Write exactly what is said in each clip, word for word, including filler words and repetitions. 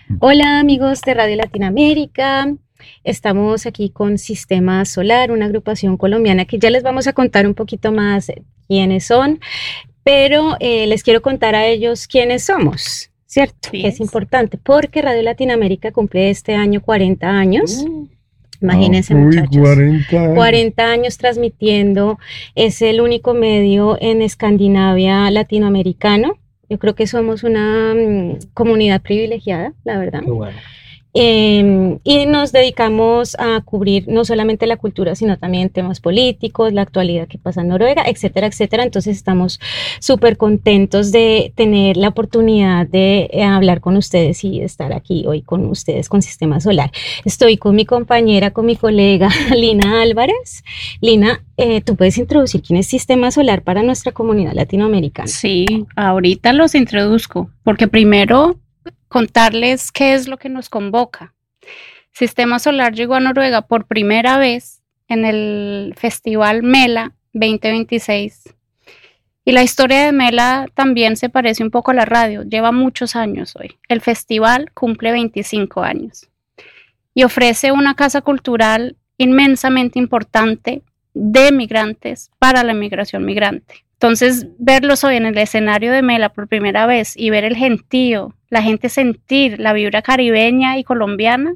Hola amigos de Radio Latinoamérica, estamos aquí con Sistema Solar, una agrupación colombiana que ya les vamos a contar un poquito más quiénes son, pero eh, les quiero contar a ellos quiénes somos, ¿cierto? Sí Que es es. importante porque Radio Latinoamérica cumple este año cuarenta años. Uh, Imagínense, Ah, uy, muchachos. cuarenta años. cuarenta años transmitiendo, es el único medio en Escandinavia latinoamericano. Yo creo que somos una mm, comunidad privilegiada, la verdad. Qué bueno. Eh, y nos dedicamos a cubrir no solamente la cultura, sino también temas políticos, la actualidad que pasa en Noruega, etcétera, etcétera. Entonces estamos súper contentos de tener la oportunidad de eh, hablar con ustedes y estar aquí hoy con ustedes con Sistema Solar. Estoy con mi compañera, con mi colega Lina Álvarez. Lina, eh, ¿tú puedes introducir quién es Sistema Solar para nuestra comunidad latinoamericana? Sí, ahorita los introduzco, porque primero contarles qué es lo que nos convoca. Sistema Solar llegó a Noruega por primera vez en el Festival Mela veinte veintiséis. Y la historia de Mela también se parece un poco a la radio, lleva muchos años hoy. El festival cumple veinticinco años y ofrece una casa cultural inmensamente importante de migrantes para la inmigración migrante. Entonces, verlos hoy en el escenario de Mela por primera vez y ver el gentío, la gente sentir la vibra caribeña y colombiana,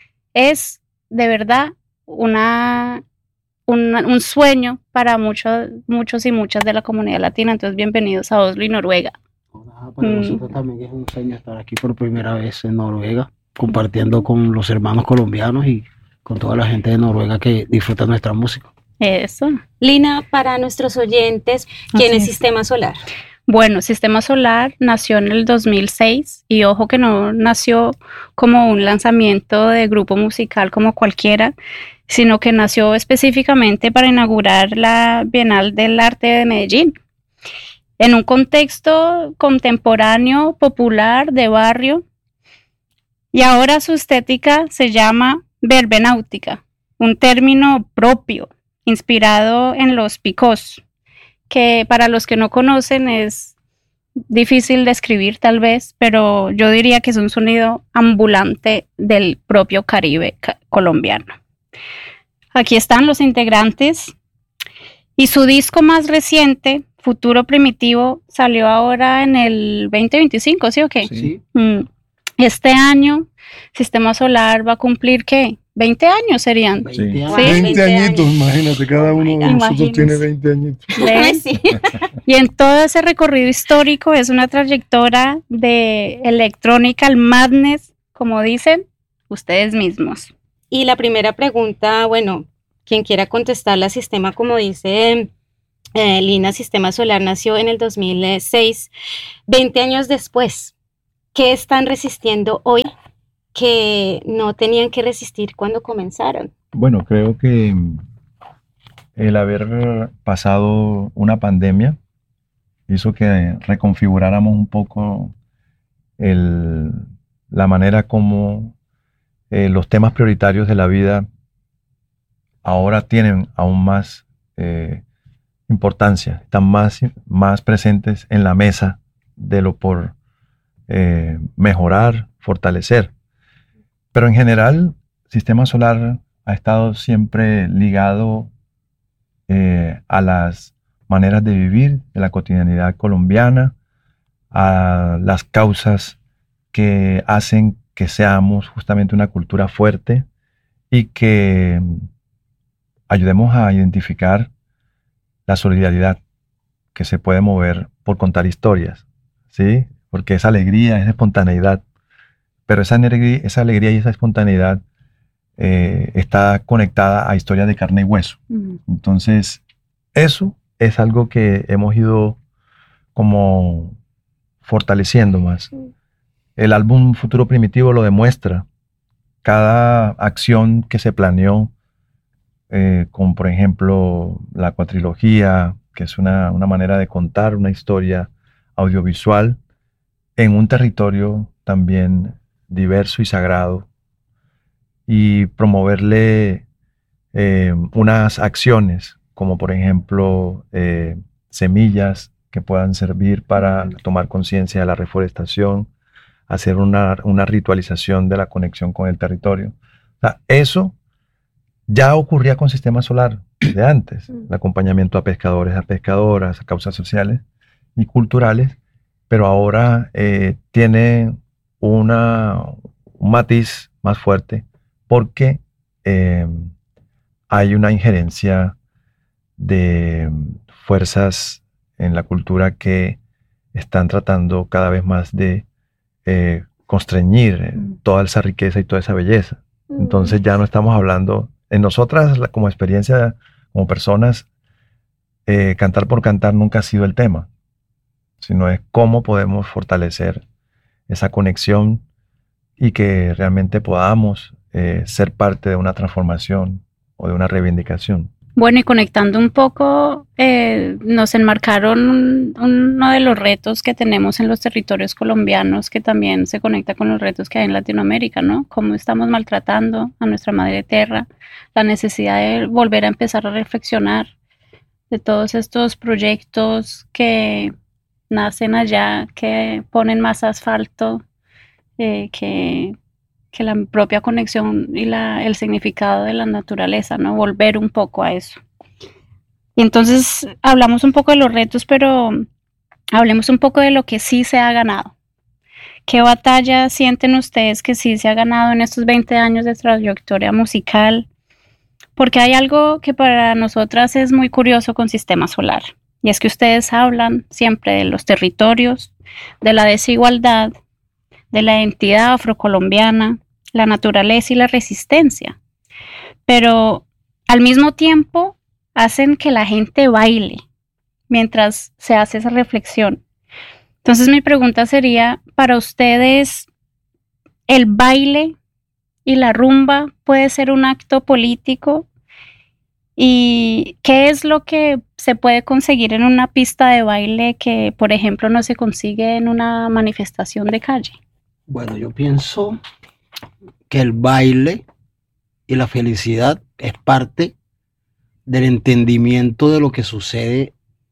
es de verdad una, una, un sueño para muchos, muchos y muchas de la comunidad latina. Entonces, bienvenidos a Oslo y Noruega. Hola, para mm. nosotros también es un sueño estar aquí por primera vez en Noruega, compartiendo con los hermanos colombianos y con toda la gente de Noruega que disfruta nuestra música. Eso. Lina, para nuestros oyentes, ¿quién Así es es. Sistema Solar? Bueno, Sistema Solar nació en el dos mil seis y ojo que no nació como un lanzamiento de grupo musical como cualquiera, sino que nació específicamente para inaugurar la Bienal del Arte de Medellín. En un contexto contemporáneo, popular, de barrio, y ahora su estética se llama verbenáutica, un término propio, inspirado en los picós, que para los que no conocen es difícil de escribir tal vez, pero yo diría que es un sonido ambulante del propio Caribe ca- colombiano. Aquí están los integrantes y su disco más reciente, Futuro Primitivo, salió ahora en el veinte veinticinco, ¿sí o qué? Sí. Mm. Este año Sistema Solar va a cumplir, ¿qué? veinte años serían. veinte Sí. años. Sí. veinte veinte añitos, años. imagínate, cada Oh my uno de God. nosotros Imagínense. tiene veinte añitos. ¿Ven? Sí. Y en todo ese recorrido histórico es una trayectoria de electrónica, madness, como dicen ustedes mismos. Y la primera pregunta, bueno, quien quiera contestarla, Sistema, como dice eh, Lina, Sistema Solar nació en el dos mil seis, veinte años después. ¿Qué están resistiendo hoy que no tenían que resistir cuando comenzaron? Bueno, creo que el haber pasado una pandemia hizo que reconfiguráramos un poco el, la manera como eh, los temas prioritarios de la vida ahora tienen aún más eh, importancia, están más, más presentes en la mesa de lo por eh, mejorar, fortalecer. Pero en general, Sistema Solar ha estado siempre ligado eh, a las maneras de vivir de la cotidianidad colombiana, a las causas que hacen que seamos justamente una cultura fuerte y que ayudemos a identificar la solidaridad que se puede mover por contar historias, ¿sí? Porque esa alegría, esa espontaneidad, pero esa alegría, esa alegría y esa espontaneidad eh, está conectada a historias de carne y hueso. Mm. Entonces, eso es algo que hemos ido como fortaleciendo más. El álbum Futuro Primitivo lo demuestra. Cada acción que se planeó, eh, con por ejemplo la cuatrilogía, que es una, una manera de contar una historia audiovisual en un territorio también diverso y sagrado, y promoverle eh, unas acciones como por ejemplo eh, semillas que puedan servir para tomar conciencia de la reforestación, hacer una, una ritualización de la conexión con el territorio. O sea, eso ya ocurría con Sistema Solar de antes, el acompañamiento a pescadores, a pescadoras, a causas sociales y culturales, pero ahora eh, tiene una, un matiz más fuerte porque eh, hay una injerencia de fuerzas en la cultura que están tratando cada vez más de eh, constreñir eh, toda esa riqueza y toda esa belleza. Entonces ya no estamos hablando, en nosotras la- como experiencia, como personas, eh, cantar por cantar nunca ha sido el tema, sino es cómo podemos fortalecer esa conexión y que realmente podamos eh, ser parte de una transformación o de una reivindicación. Bueno, y conectando un poco, eh, nos enmarcaron un- uno de los retos que tenemos en los territorios colombianos, que también se conecta con los retos que hay en Latinoamérica, ¿no? Cómo estamos maltratando a nuestra madre tierra, la necesidad de volver a empezar a reflexionar de todos estos proyectos que nacen allá, que ponen más asfalto, eh, que, que la propia conexión y la, el significado de la naturaleza, ¿no? Volver un poco a eso. Y entonces hablamos un poco de los retos, pero hablemos un poco de lo que sí se ha ganado. ¿Qué batalla sienten ustedes que sí se ha ganado en estos veinte años de trayectoria musical? Porque hay algo que para nosotras es muy curioso con Sistema Solar, y es que ustedes hablan siempre de los territorios, de la desigualdad, de la identidad afrocolombiana, la naturaleza y la resistencia, pero al mismo tiempo hacen que la gente baile mientras se hace esa reflexión. Entonces mi pregunta sería, para ustedes, ¿el baile y la rumba puede ser un acto político? ¿Y qué es lo que se puede conseguir en una pista de baile que, por ejemplo, no se consigue en una manifestación de calle? Bueno, yo pienso que el baile y la felicidad es parte del entendimiento de lo que sucede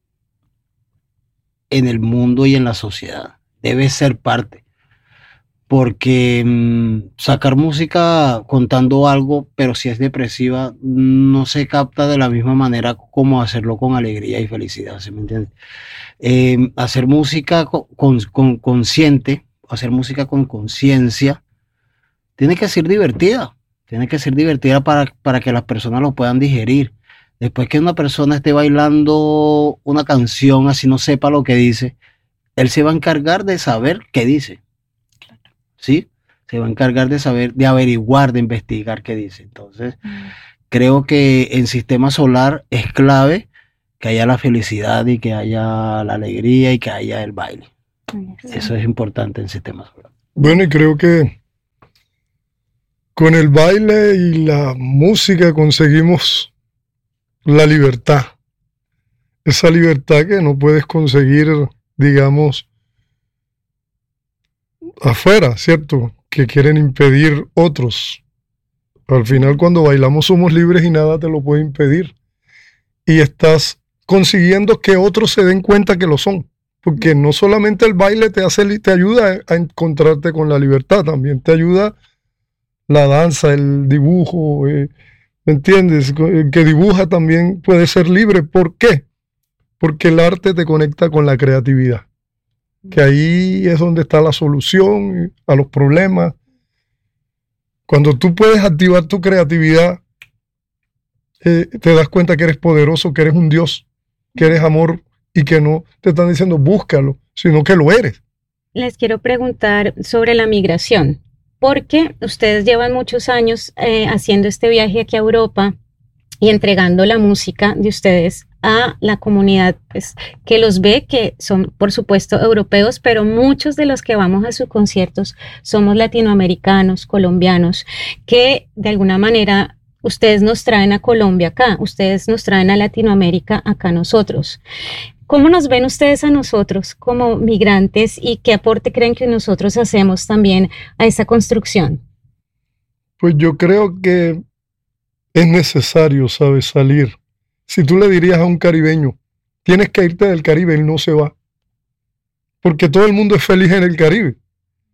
en el mundo y en la sociedad. Debe ser parte. Porque mmm, sacar música contando algo, pero si es depresiva, no se capta de la misma manera como hacerlo con alegría y felicidad, ¿sí me entiendes? Eh, hacer música con, con, con consciente, hacer música con conciencia, tiene que ser divertida, tiene que ser divertida para, para que las personas lo puedan digerir. Después que una persona esté bailando una canción, así no sepa lo que dice, él se va a encargar de saber qué dice. ¿Sí? Se va a encargar de saber, de averiguar, de investigar qué dice. Entonces, mm. creo que en Sistema Solar es clave que haya la felicidad y que haya la alegría y que haya el baile. Sí. Eso es importante en Sistema Solar. Bueno, y creo que con el baile y la música conseguimos la libertad. Esa libertad que no puedes conseguir, digamos, afuera, ¿cierto? Que quieren impedir otros. Al final, cuando bailamos somos libres y nada te lo puede impedir. Y estás consiguiendo que otros se den cuenta que lo son. Porque no solamente el baile te hace, te ayuda a encontrarte con la libertad, también te ayuda la danza, el dibujo, eh, ¿me entiendes? El que dibuja también puede ser libre. ¿Por qué? Porque el arte te conecta con la creatividad. Que ahí es donde está la solución a los problemas. Cuando tú puedes activar tu creatividad, eh, te das cuenta que eres poderoso, que eres un Dios, que eres amor y que no te están diciendo búscalo, sino que lo eres. Les quiero preguntar sobre la migración, porque ustedes llevan muchos años eh, haciendo este viaje aquí a Europa y entregando la música de ustedes a la comunidad pues, que los ve, que son por supuesto europeos, pero muchos de los que vamos a sus conciertos somos latinoamericanos, colombianos, que de alguna manera ustedes nos traen a Colombia acá, ustedes nos traen a Latinoamérica acá a nosotros. ¿Cómo nos ven ustedes a nosotros como migrantes y qué aporte creen que nosotros hacemos también a esa construcción? Pues yo creo que es necesario, ¿sabes?, salir. Si tú le dirías a un caribeño, tienes que irte del Caribe, él no se va. Porque todo el mundo es feliz en el Caribe.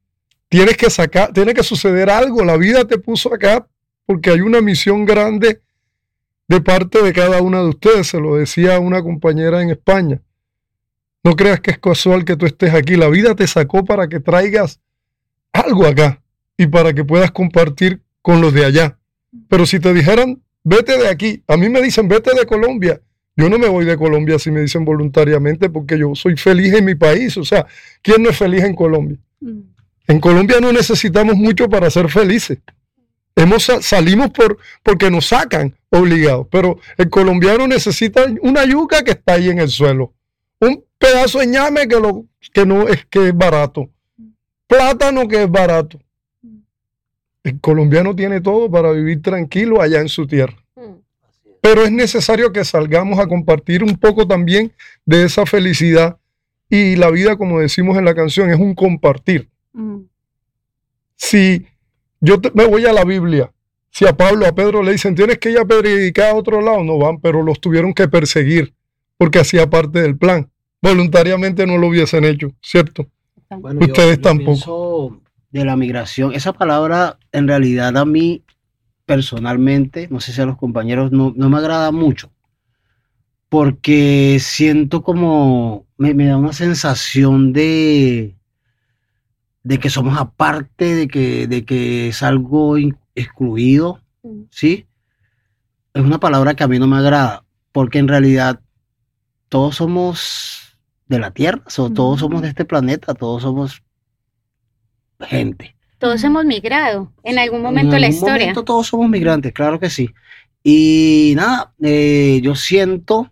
tienes que sacar, tiene que suceder algo. La vida te puso acá porque hay una misión grande de parte de cada una de ustedes. Se lo decía una compañera en España. No creas que es casual que tú estés aquí. La vida te sacó para que traigas algo acá y para que puedas compartir con los de allá. Pero si te dijeran, vete de aquí, a mí me dicen, vete de Colombia. Yo no me voy de Colombia si me dicen voluntariamente, porque yo soy feliz en mi país. O sea, ¿quién no es feliz en Colombia? Mm. En Colombia no necesitamos mucho para ser felices. Hemos, salimos por, porque nos sacan obligados, pero el colombiano necesita una yuca que está ahí en el suelo, un pedazo de ñame que, lo, que no es que es barato, plátano que es barato. El colombiano tiene todo para vivir tranquilo allá en su tierra. Pero es necesario que salgamos a compartir un poco también de esa felicidad, y la vida, como decimos en la canción, es un compartir. Mm. Si yo te, me voy a la Biblia, si a Pablo, a Pedro le dicen, tienes que ir a predicar a otro lado, no van, pero los tuvieron que perseguir, porque hacía parte del plan. Voluntariamente no lo hubiesen hecho, ¿cierto? Bueno, ustedes yo, yo tampoco. De la migración, esa palabra en realidad a mí personalmente, no sé si a los compañeros, no, no me agrada mucho, porque siento como, me, me da una sensación de, de que somos aparte, de que, de que es algo excluido, ¿sí? Es una palabra que a mí no me agrada, porque en realidad todos somos de la Tierra, so, todos somos de este planeta, todos somos gente. Todos hemos migrado en algún momento de la historia. En algún momento todos somos migrantes, claro que sí. Y nada, eh, yo siento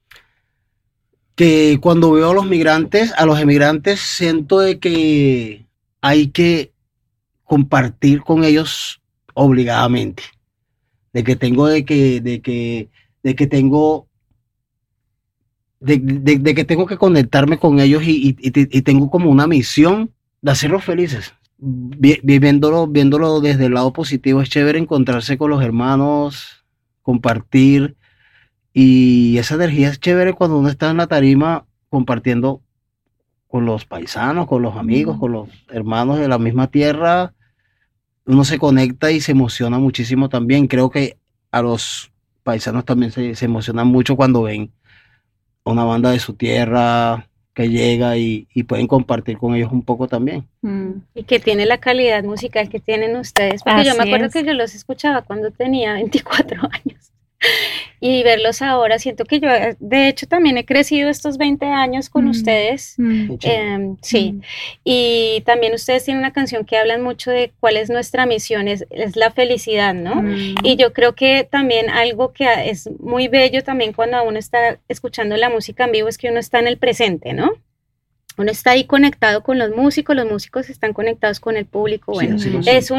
que cuando veo a los migrantes, a los emigrantes, siento de que hay que compartir con ellos obligadamente. De que tengo de que, de que, de que tengo, de, de, de que tengo que conectarme con ellos y, y, y tengo como una misión de hacerlos felices. Viéndolo, viéndolo desde el lado positivo, es chévere encontrarse con los hermanos, compartir, y esa energía es chévere cuando uno está en la tarima compartiendo con los paisanos, con los amigos, mm. con los hermanos de la misma tierra. Uno se conecta y se emociona muchísimo también. Creo que a los paisanos también se, se emocionan mucho cuando ven una banda de su tierra que llega y, y pueden compartir con ellos un poco también. Mm. Y que tiene la calidad musical que tienen ustedes, porque Así yo me acuerdo es. que yo los escuchaba cuando tenía veinticuatro años, y verlos ahora, siento que yo, de hecho, también he crecido estos veinte años con mm. ustedes, mm. Eh, sí, mm. y también ustedes tienen una canción que hablan mucho de cuál es nuestra misión, es, es la felicidad, ¿no? Mm. Y yo creo que también algo que es muy bello también cuando uno está escuchando la música en vivo es que uno está en el presente, ¿no? Uno está ahí conectado con los músicos, los músicos están conectados con el público, bueno, sí, es un